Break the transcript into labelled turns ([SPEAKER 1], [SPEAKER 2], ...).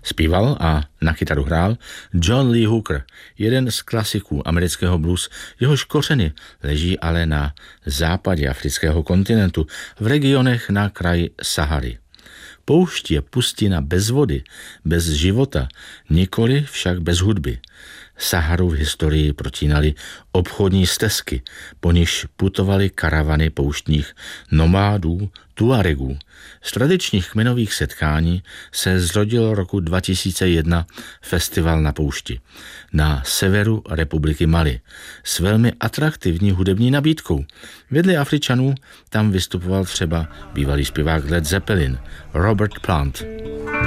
[SPEAKER 1] Zpíval a na kytaru hrál John Lee Hooker, jeden z klasiků amerického blues, jehož kořeny leží ale na západě afrického kontinentu, v regionech na kraji Sahary. Poušť je pustina bez vody, bez života, nikoli však bez hudby. Saharu v historii protínaly obchodní stezky, po nichž putovaly karavany pouštních nomádů, Tuaregů. Z tradičních kmenových setkání se zrodil roku 2001 festival na poušti na severu republiky Mali s velmi atraktivní hudební nabídkou. Vedle Afričanů tam vystupoval třeba bývalý zpěvák Led Zeppelin Robert Plant.